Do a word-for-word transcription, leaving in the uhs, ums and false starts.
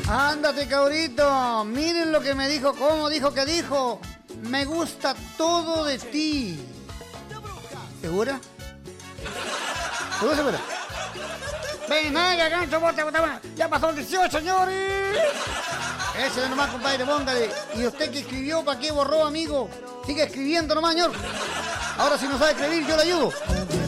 Ándate, cabrito. Miren lo que me dijo, cómo dijo que dijo. Me gusta todo de ti. ¿Segura? ¿Segura, segura? Ven, nada, gancho, bote, bote, bote. Ya pasó el dieciocho, señores. Ese de nomás, compadre, póngale. ¿Y usted que escribió, para qué borró, amigo? Sigue escribiendo nomás, señor. Ahora si no sabe escribir, yo le ayudo.